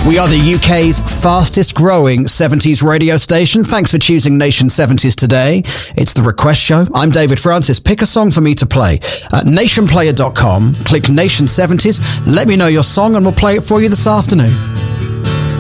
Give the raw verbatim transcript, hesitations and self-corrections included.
We are the U K's fastest growing seventies radio station. Thanks for choosing Nation seventies today. It's the Request Show. I'm David Francis. Pick a song for me to play. At nation player dot com, click Nation seventies, let me know your song and we'll play it for you this afternoon.